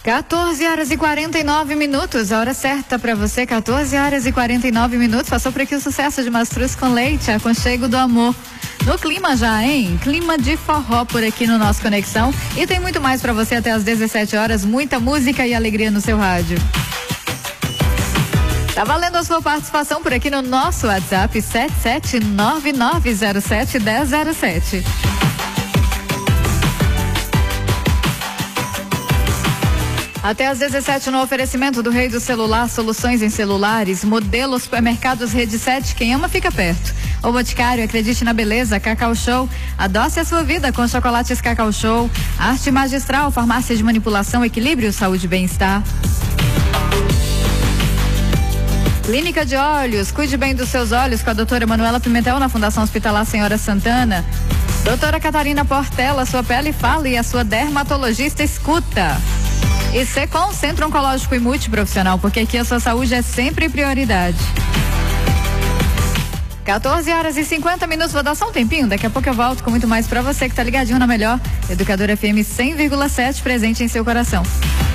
14 horas e 49 minutos, a hora certa para você, 14 horas e 49 minutos. Passou por aqui o sucesso de Mastruz com Leite, aconchego do amor. No clima já, hein? Clima de forró por aqui no nosso Conexão. E tem muito mais para você até às 17 horas, muita música e alegria no seu rádio. Tá valendo a sua participação por aqui no nosso WhatsApp 7799071007. Até às 17 no oferecimento do Rei do Celular, soluções em celulares, modelo supermercados Rede 7, quem ama fica perto. O Boticário, acredite na beleza, Cacau Show, adoce a sua vida com chocolates Cacau Show, Arte Magistral, farmácia de manipulação, equilíbrio, saúde e bem-estar. Clínica de Olhos, cuide bem dos seus olhos com a doutora Manuela Pimentel na Fundação Hospitalar Senhora Santana. Doutora Catarina Portela, sua pele fala e a sua dermatologista escuta. E Secom, Centro Oncológico e Multiprofissional, porque aqui a sua saúde é sempre prioridade. 14 horas e 50 minutos, vou dar só um tempinho, daqui a pouco eu volto com muito mais pra você que tá ligadinho na melhor Educadora FM 100,7, presente em seu coração.